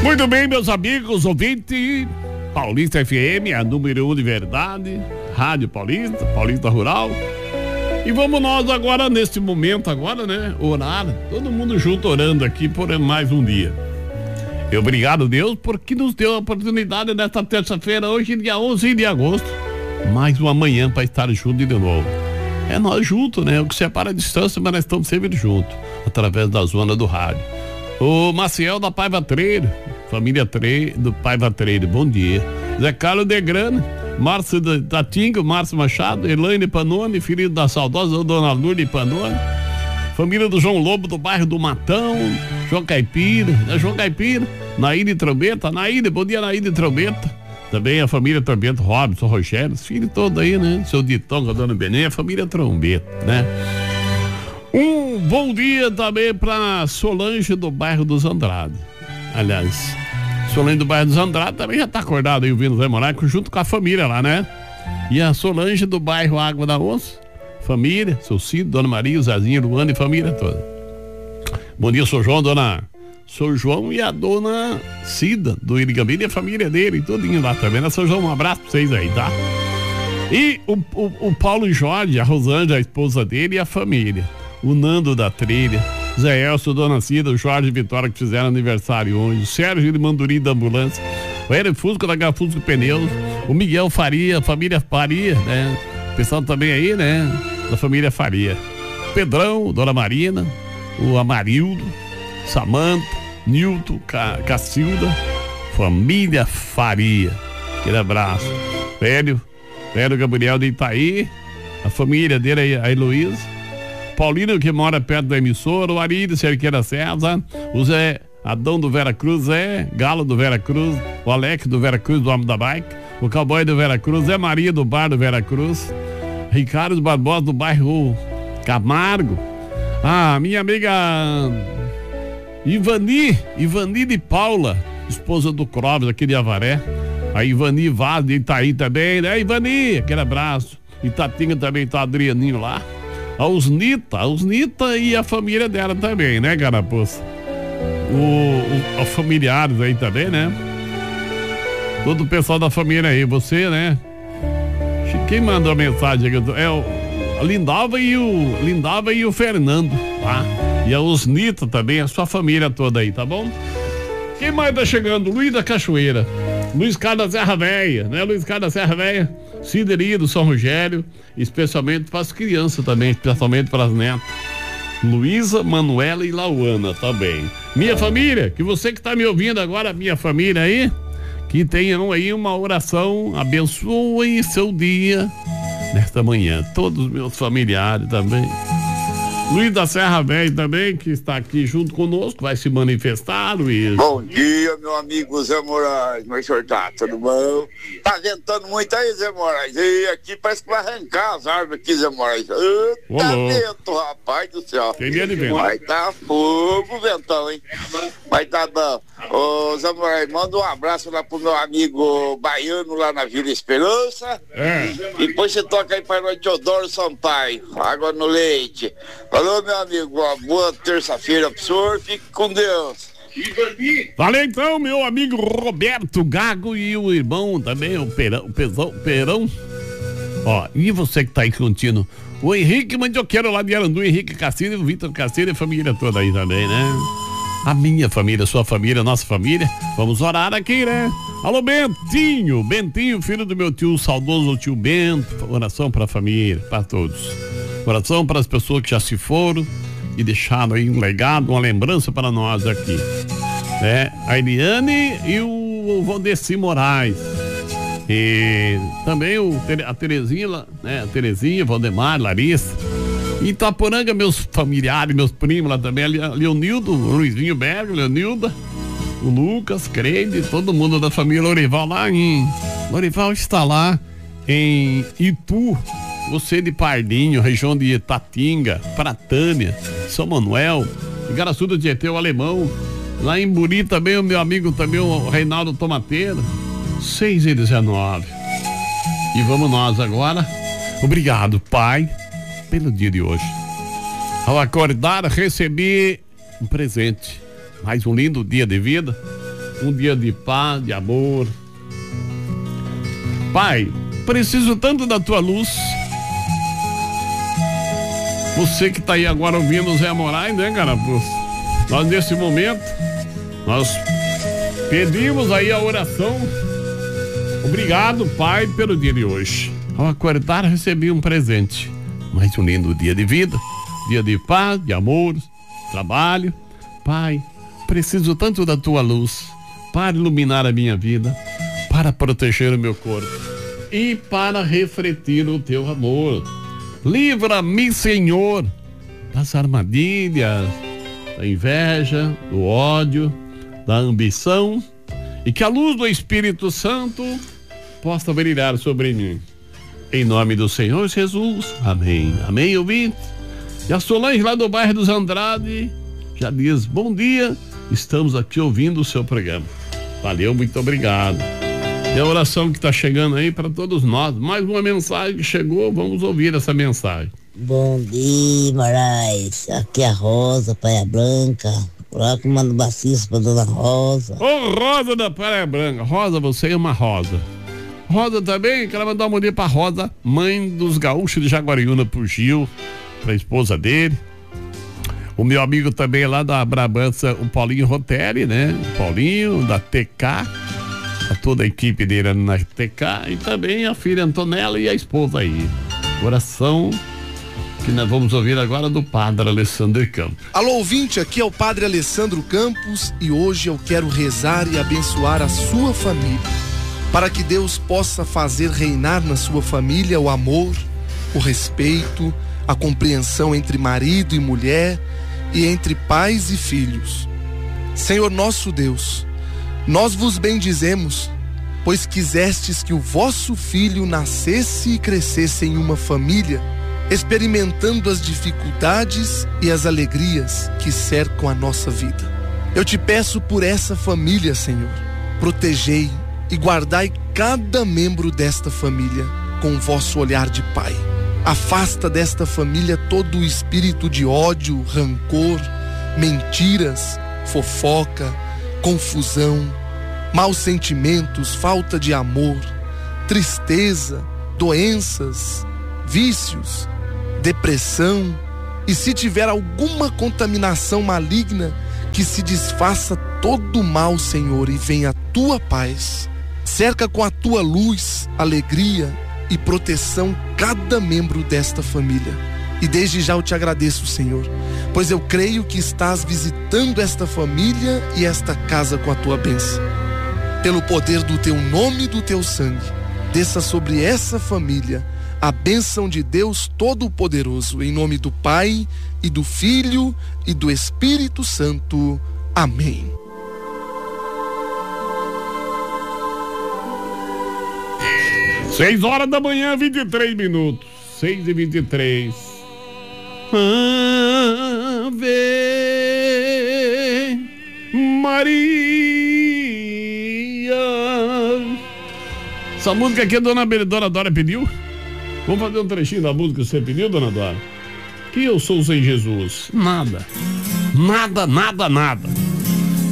Muito bem, meus amigos, ouvinte, Paulista FM, a número 1 de verdade, Rádio Paulista, Paulista Rural. E vamos nós agora, neste momento agora, né, orar, todo mundo junto orando aqui por mais um dia. E obrigado, Deus, porque nos deu a oportunidade nesta terça-feira, hoje, dia 11 de agosto, mais uma manhã para estar junto de novo. É nós juntos, né, o que separa a distância, mas nós estamos sempre juntos, através da zona do rádio. O Maciel da Paiva Treiro, família do Paiva Treiro, bom dia. Zé Carlos de Grana, Márcio da Tinga, Márcio Machado, Elaine Panoni, filho da saudosa Dona Lourdes Panoni, família do João Lobo do bairro do Matão, João Caipira, Naíde Trombeta, bom dia Naíde Trombeta, também a família Trombeta, Robson, Rogério, os filhos todos aí, né? Seu Ditão com a Dona Benê, a família Trombeta, né? Um bom dia também para Solange do bairro dos Andrade. Aliás, Solange do bairro dos Andrade também já tá acordado aí ouvindo o Zé Moraes junto com a família lá, né? E a Solange do bairro Água da Onça, família, seu Cido, Dona Maria, o Zazinho, Luana e família toda. Bom dia, sou João e a Dona Cida do Irigambira e a família dele, todinho lá também, né? Sou João, um abraço pra vocês aí, tá? E o Paulo e Jorge, a Rosângela, a esposa dele e a família. O Nando da Trilha, Zé Elcio, Dona Cida, o Jorge e Vitória que fizeram aniversário hoje, o Sérgio de Manduri da Ambulância, o Hélio Fusco da Gafusco Pneus, o Miguel Faria, a família Faria, né? O pessoal também aí, né? Da família Faria. Pedrão, Dona Marina, o Amarildo, Samanta, Nilton, Cacilda, família Faria. Aquele abraço. Velho Gabriel de Itaí, a família dele aí, a Heloísa. Paulino, que mora perto da emissora, o Ari de Cerqueira César, o Zé Adão do Vera Cruz, Zé Galo do Vera Cruz, o Alex do Vera Cruz, do Homem da Bike, o Cowboy do Vera Cruz, Zé Maria do Bar do Vera Cruz, Ricardo Barbosa do bairro Camargo, a minha amiga Ivani de Paula, esposa do Clóvis aqui de Avaré, a Ivani Vaz de Itaí também, né, Ivani? Aquele abraço. Itatinga também tá Adrianinho lá. A Osnita e a família dela também, né, Carapuça? Os familiares aí também, né? Todo o pessoal da família aí, você, né? Quem mandou a mensagem aqui? É a Lindalva e o Fernando, tá? E a Osnita também, a sua família toda aí, tá bom? Quem mais tá chegando? Luiz da Cachoeira, Luiz Carlos da Serra Velha, né? Luiz Carlos da Serra Velha, Cideria do São Rogério, especialmente para as crianças também, especialmente para as netas. Luísa, Manuela e Lauana também. Minha família, que você que está me ouvindo agora, minha família aí, que tenham aí uma oração, abençoem seu dia nesta manhã. Todos os meus familiares também. Luiz da Serra Velha também, que está aqui junto conosco, vai se manifestar, Luiz. Bom dia, meu amigo Zé Moraes, como é que o senhor tá? Tudo bom? Tá ventando muito aí, Zé Moraes? E aqui parece que vai arrancar as árvores aqui, Zé Moraes. Tá vento, rapaz do céu. Tem medo de vento. Vai tá fogo o ventão, hein? Vai tá bom. Ô, Zé Moraes, manda um abraço lá pro meu amigo baiano lá na Vila Esperança. E depois você toca aí pra nós, Teodoro Sampaio, água no leite. Falou, meu amigo, uma boa terça-feira pro senhor, fique com Deus. Valeu então, meu amigo Roberto Gago e o irmão também, o Perão. Ó, e você que tá aí contínuo, o Henrique Mandioqueiro lá de Arandu, Henrique Castilho, o Vitor Castilho e a família toda aí também, né? A minha família, sua família, nossa família. Vamos orar aqui, né? Alô, Bentinho, filho do meu tio, saudoso tio Bento. Oração pra família, pra todos. Oração para as pessoas que já se foram e deixaram aí um legado, uma lembrança para nós aqui. A Eliane e o Valdeci Moraes. E também a Terezinha, né? A Terezinha, Valdemar, Larissa. Em Itaporanga, meus familiares, meus primos lá também, Leonildo, o Luizinho Bergo, Leonilda, o Lucas, Creide, todo mundo da família Lorival lá Lorival está lá em Itu, você de Pardinho, região de Itatinga, Pratânia, São Manuel, Igaraçu do Tietê, o Alemão, lá em Buri também o meu amigo também, o Reinaldo Tomateiro, 6h19. E vamos nós agora. Obrigado, Pai, pelo dia de hoje. Ao acordar, recebi um presente, mais um lindo dia de vida. um dia de paz, de amor. Pai, preciso tanto da tua luz. Você que está aí agora ouvindo o Zé Moraes, né, Carapuça? Nós nesse momento, nós pedimos aí a oração. Obrigado, Pai, pelo dia de hoje. Ao acordar, recebi um presente. Mais um lindo dia de vida, dia de paz, de amor, trabalho. Pai, preciso tanto da tua luz para iluminar a minha vida, para proteger o meu corpo e para refletir o teu amor. Livra-me, Senhor, das armadilhas, da inveja, do ódio, da ambição, e que a luz do Espírito Santo possa brilhar sobre mim. Em nome do Senhor Jesus, amém. Amém, ouvinte. E a Solange lá do bairro dos Andrade já diz: bom dia, estamos aqui ouvindo o seu programa. Valeu, muito obrigado. E a oração que está chegando aí para todos nós. Mais uma mensagem que chegou, vamos ouvir essa mensagem. Bom dia, Moraes. Aqui é a Rosa, Praia Branca. Coloca uma bacia para Dona Rosa. Ô, Rosa da Praia Branca. Rosa, você é uma rosa. Rosa também, quero mandar um bom dia pra Rosa, mãe dos gaúchos de Jaguariúna, pro Gil, pra esposa dele. O meu amigo também lá da Brabança, o Paulinho Rotelli, né? O Paulinho da TK, a toda a equipe dele na TK, e também a filha Antonella e a esposa aí. Oração que nós vamos ouvir agora do Padre Alessandro Campos. Alô, ouvinte, aqui é o Padre Alessandro Campos e hoje eu quero rezar e abençoar a sua família, para que Deus possa fazer reinar na sua família o amor, o respeito, a compreensão entre marido e mulher e entre pais e filhos. Senhor nosso Deus, nós vos bendizemos, pois quisestes que o vosso filho nascesse e crescesse em uma família, experimentando as dificuldades e as alegrias que cercam a nossa vida. Eu te peço por essa família, Senhor, protegei e guardai cada membro desta família com o vosso olhar de Pai. Afasta desta família todo o espírito de ódio, rancor, mentiras, fofoca, confusão, maus sentimentos, falta de amor, tristeza, doenças, vícios, depressão, e se tiver alguma contaminação maligna, que se desfaça todo o mal, Senhor, e venha a tua paz. Cerca com a tua luz, alegria e proteção cada membro desta família. E desde já eu te agradeço, Senhor, pois eu creio que estás visitando esta família e esta casa com a tua bênção. Pelo poder do teu nome e do teu sangue, desça sobre essa família a bênção de Deus Todo-Poderoso, em nome do Pai e do Filho e do Espírito Santo. Amém. Seis horas da manhã, 23 minutos. 6h23. Ave Maria. Essa música aqui a dona Dora pediu. Vamos fazer um trechinho da música que você pediu, dona Dora? Que eu sou sem Jesus? Nada. Nada, nada, nada.